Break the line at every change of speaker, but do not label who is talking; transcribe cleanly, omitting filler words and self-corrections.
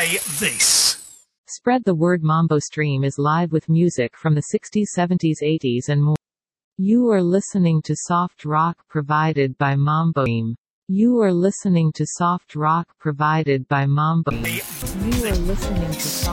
Play this.
Spread the word. Mambo Stream is live with music from the 60s, 70s, 80s and more. You are listening to soft rock provided by Mambo Stream. You are listening to soft rock provided by Mambo. You are listening to soft